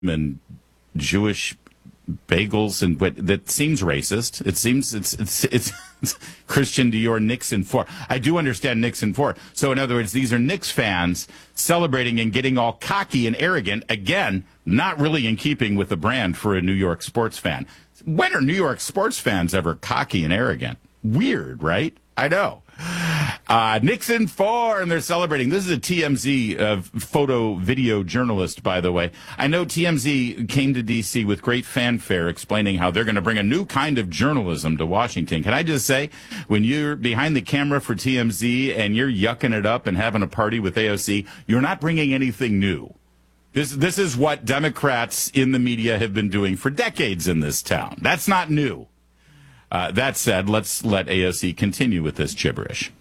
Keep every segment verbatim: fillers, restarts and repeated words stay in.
and Jewish bagels, and but that seems racist. It seems it's it's it's, it's Christian Dior Nixon four. I do understand Nixon four. So in other words, these are Knicks fans celebrating and getting all cocky and arrogant. Again, not really in keeping with the brand for a New York sports fan. When are New York sports fans ever cocky and arrogant? Weird, right? I know. Uh, Nixon four, and they're celebrating. This is a T M Z uh, photo video journalist, by the way. I know T M Z came to D C with great fanfare explaining how they're going to bring a new kind of journalism to Washington. Can I just say, when you're behind the camera for T M Z and you're yucking it up and having a party with A O C, you're not bringing anything new. This, this is what Democrats in the media have been doing for decades in this town. That's not new. Uh, that said, let's let A O C continue with this gibberish.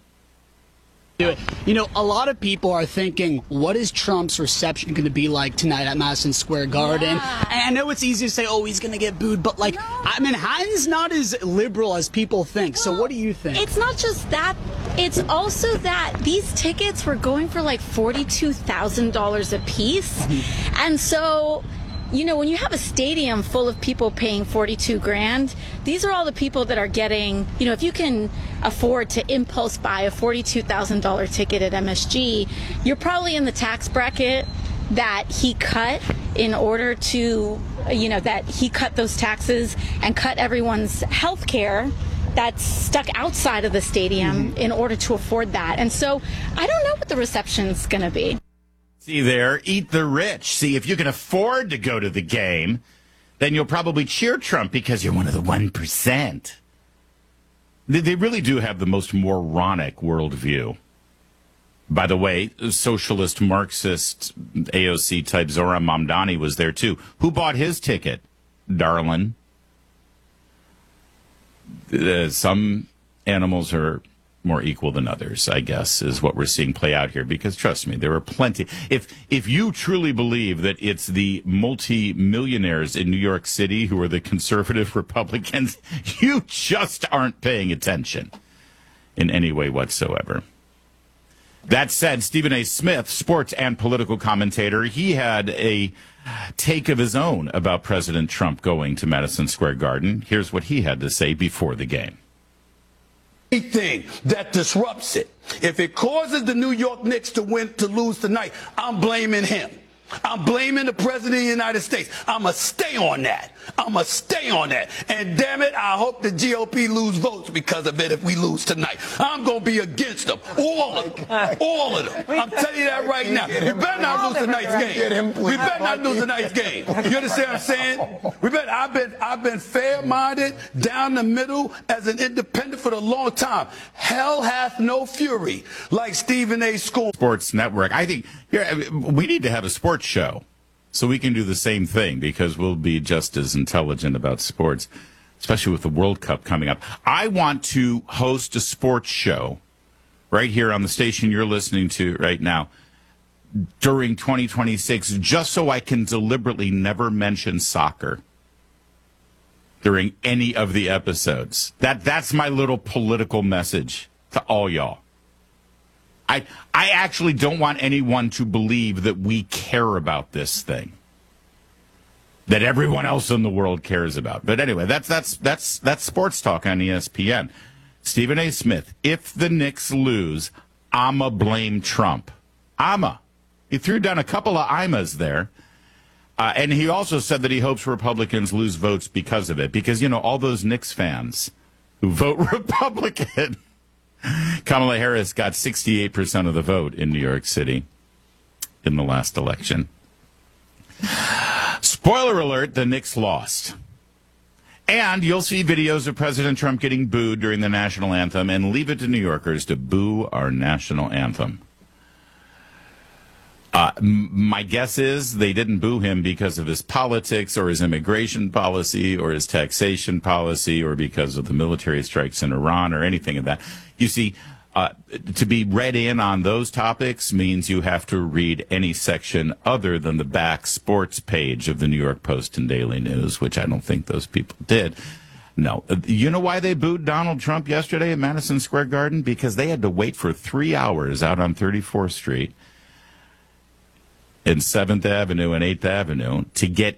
You know, a lot of people are thinking, what is Trump's reception going to be like tonight at Madison Square Garden? Yeah. And I know it's easy to say, oh, he's going to get booed, but, like, no. I mean, Manhattan's not as liberal as people think. Well, so what do you think? It's not just that. It's also that these tickets were going for, like, forty-two thousand dollars a piece. Mm-hmm. And so, you know, when you have a stadium full of people paying forty-two grand, these are all the people that are getting, you know, if you can afford to impulse buy a forty-two thousand dollars ticket at M S G, you're probably in the tax bracket that he cut in order to, you know, that he cut those taxes and cut everyone's health care that's stuck outside of the stadium mm-hmm. in order to afford that. And so I don't know what the reception's going to be. See there, eat the rich. See, if you can afford to go to the game, then you'll probably cheer Trump because you're one of the one percent. They, they really do have the most moronic worldview. By the way, socialist, Marxist, A O C type Zohran Mamdani was there too. Who bought his ticket, darling? Uh, some animals are more equal than others, I guess, is what we're seeing play out here. Because trust me, there are plenty. If if you truly believe that it's the multi-millionaires in New York City who are the conservative Republicans, you just aren't paying attention in any way whatsoever. That said, Stephen A. Smith, sports and political commentator, he had a take of his own about President Trump going to Madison Square Garden. Here's what he had to say before the game. Anything that disrupts it. If it causes the New York Knicks to win, to lose tonight, I'm blaming him. I'm blaming the President of the United States. I'm going to stay on that. I'm going to stay on that. And damn it, I hope the G O P lose votes because of it if we lose tonight. I'm going to be against them. All of them. All of them. I'm telling you that right now. We better not lose tonight's game. We better not lose tonight's game. You understand what I'm saying? We better, I've been, I've been fair-minded, down the middle, as an independent for a long time. Hell hath no fury like Stephen A. School. Sports Network. I think yeah, we need to have a sports show so we can do the same thing because we'll be just as intelligent about sports, especially with the World Cup coming up. I want to host a sports show right here on the station you're listening to right now during twenty twenty-six, just so I can deliberately never mention soccer during any of the episodes. That that's my little political message to all y'all. I, I actually don't want anyone to believe that we care about this thing that everyone else in the world cares about. But anyway, that's that's that's that's sports talk on E S P N. Stephen A. Smith, if the Knicks lose, I'ma blame Trump. I'ma. He threw down a couple of I'mas there. Uh, and he also said that he hopes Republicans lose votes because of it. Because, you know, all those Knicks fans who vote Republican. Kamala Harris got sixty-eight percent of the vote in New York City in the last election. Spoiler alert, the Knicks lost. And you'll see videos of President Trump getting booed during the national anthem, and leave it to New Yorkers to boo our national anthem. Uh, m- my guess is they didn't boo him because of his politics or his immigration policy or his taxation policy or because of the military strikes in Iran or anything of that. You see, uh, to be read in on those topics means you have to read any section other than the back sports page of the New York Post and Daily News, which I don't think those people did. No. You know why they booed Donald Trump yesterday at Madison Square Garden? Because they had to wait for three hours out on thirty-fourth Street and seventh Avenue and eighth Avenue to get